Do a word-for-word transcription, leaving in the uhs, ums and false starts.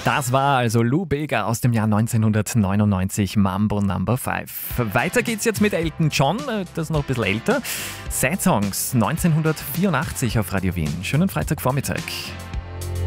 Das war also Lou Bega aus dem Jahr neunzehnhundertneunundneunzig, Mambo Number fünf. Weiter geht's jetzt mit Elton John, das ist noch ein bisschen älter. Sad Songs neunzehnhundertvierundachtzig auf Radio Wien. Schönen Freitagvormittag.